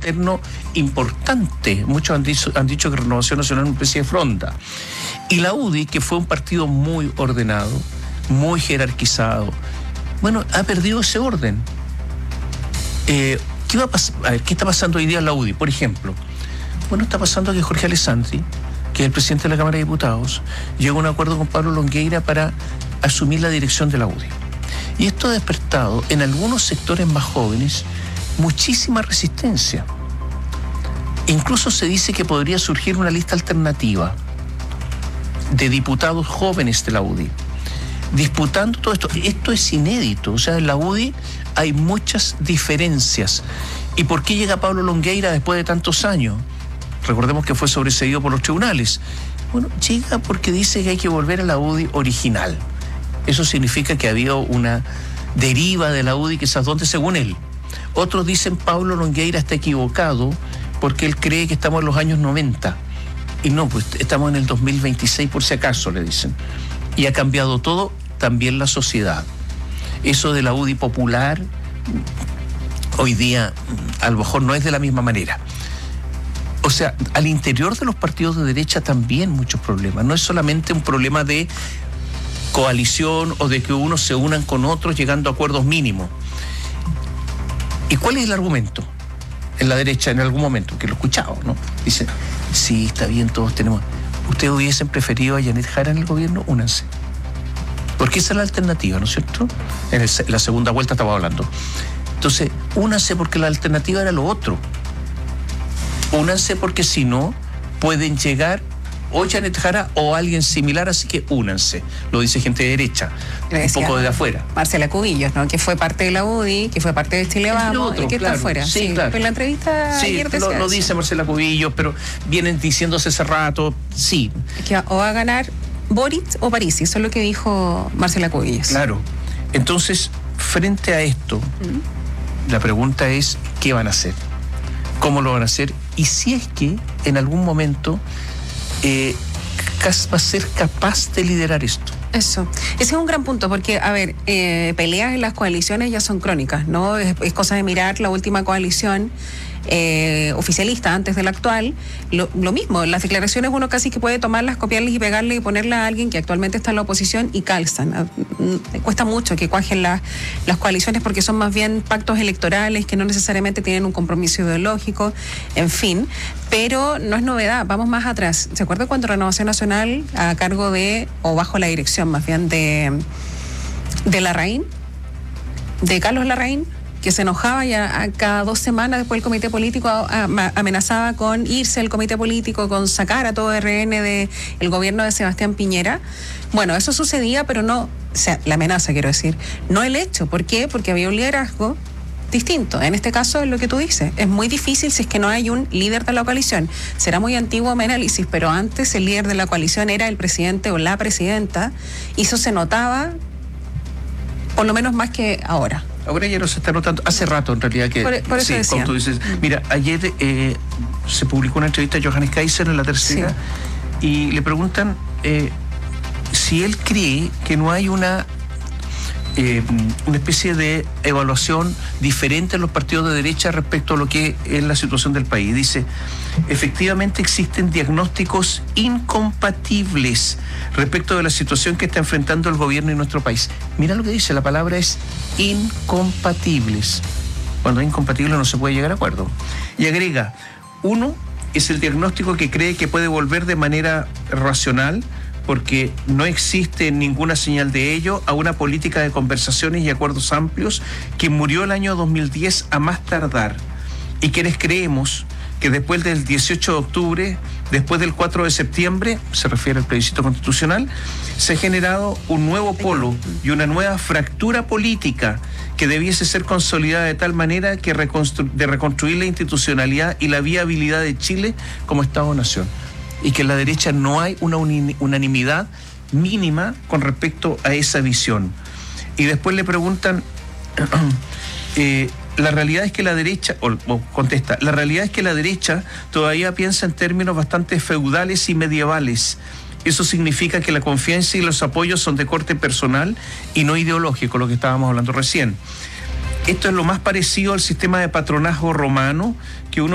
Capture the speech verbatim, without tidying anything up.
interno importante. Muchos han dicho, han dicho que Renovación Nacional es una especie de fronda. Y la U D I, que fue un partido muy ordenado, muy jerarquizado, bueno, ha perdido ese orden. Eh, ¿qué, va a pas- a ver, ¿Qué está pasando hoy día en la U D I? Por ejemplo, bueno, está pasando que Jorge Alessandri, que es el presidente de la Cámara de Diputados, llegó a un acuerdo con Pablo Longueira para asumir la dirección de la U D I. Y esto ha despertado en algunos sectores más jóvenes muchísima resistencia. Incluso se dice que podría surgir una lista alternativa de diputados jóvenes de la U D I, disputando todo esto. Esto es inédito. O sea, en la U D I hay muchas diferencias. ¿Y por qué llega Pablo Longueira después de tantos años? Recordemos que fue sobreseído por los tribunales. Bueno, llega porque dice que hay que volver a la U D I original. Eso significa que había una deriva de la U D I, quizás donde, según él. Otros dicen Pablo Longueira está equivocado porque él cree que estamos en los años noventa. Y no, pues estamos en el dos mil veintiséis por si acaso, le dicen. Y ha cambiado todo, también la sociedad. Eso de la U D I popular, hoy día a lo mejor no es de la misma manera. O sea, al interior de los partidos de derecha también muchos problemas. No es solamente un problema de coalición o de que unos se unan con otros llegando a acuerdos mínimos. ¿Y cuál es el argumento en la derecha en algún momento? Que lo he escuchado, ¿no? Dicen, sí, está bien, todos tenemos... ¿Ustedes hubiesen preferido a Janet Jara en el gobierno? Únanse. Porque esa es la alternativa, ¿no es cierto? En el, la segunda vuelta estaba hablando. Entonces, únanse porque la alternativa era lo otro. Únanse porque si no, pueden llegar o Janet Jara o alguien similar, así que únanse. Lo dice gente de derecha, un poco de afuera. Marcela Cubillos, ¿no? Que fue parte de la U D I, que fue parte de Chile Vamos, otro, y que claro, está afuera. Sí, sí, claro. Pero en la entrevista sí, ayer decía lo, lo dice Marcela Cubillos, pero vienen diciéndose hace rato, sí. Que o va a ganar Boric o Parisi, eso es lo que dijo Marcela Cubillos. Claro. Entonces, frente a esto, ¿Mm? la pregunta es, ¿qué van a hacer? ¿Cómo lo van a hacer? Y si es que en algún momento eh, va a ser capaz de liderar esto. Eso, ese es un gran punto, porque, a ver, eh, peleas en las coaliciones ya son crónicas, ¿no? Es, es cosa de mirar la última coalición eh, oficialista antes de la actual. Lo, lo mismo, las declaraciones uno casi que puede tomarlas, copiarlas y pegarle y ponerlas a alguien que actualmente está en la oposición y calzan. Cuesta mucho que cuajen las, las coaliciones porque son más bien pactos electorales que no necesariamente tienen un compromiso ideológico, en fin, pero no es novedad, vamos más atrás. ¿Se acuerda cuando Renovación Nacional, a cargo de, o bajo la dirección más bien de, de Larraín, de Carlos Larraín, que se enojaba y a, a cada dos semanas después el comité político a, a, amenazaba con irse del comité político, con sacar a todo R N del gobierno de Sebastián Piñera? Bueno, eso sucedía, pero no, o sea, la amenaza quiero decir, no el hecho. ¿Por qué? Porque había un liderazgo distinto. En este caso es lo que tú dices, es muy difícil si es que no hay un líder de la coalición. Será muy antiguo mi análisis, pero antes el líder de la coalición era el presidente o la presidenta, y eso se notaba por lo menos más que ahora. Ahora ya no se está notando, hace rato en realidad que... Por, por eso sí, decía. como tú dices. Mira, ayer eh, se publicó una entrevista a Johannes Kaiser en La Tercera, sí, y le preguntan eh, si él cree que no hay una eh, una especie de evaluación diferente en los partidos de derecha respecto a lo que es la situación del país. Dice, efectivamente existen diagnósticos incompatibles respecto de la situación que está enfrentando el gobierno en nuestro país. Mira lo que dice, la palabra es incompatibles. Cuando es incompatible no se puede llegar a acuerdo. Y agrega, uno es el diagnóstico que cree que puede volver de manera racional, porque no existe ninguna señal de ello, a una política de conversaciones y acuerdos amplios que murió el año dos mil diez a más tardar. Y quienes creemos que después del dieciocho de octubre, después del cuatro de septiembre, se refiere al plebiscito constitucional, se ha generado un nuevo polo y una nueva fractura política que debiese ser consolidada de tal manera que reconstru- de reconstruir la institucionalidad y la viabilidad de Chile como Estado-nación. Y que en la derecha no hay una uni- unanimidad mínima con respecto a esa visión. Y después le preguntan, eh, la realidad es que la derecha, o, o contesta, la realidad es que la derecha todavía piensa en términos bastante feudales y medievales. Eso significa que la confianza y los apoyos son de corte personal y no ideológico, lo que estábamos hablando recién. Esto es lo más parecido al sistema de patronazgo romano que uno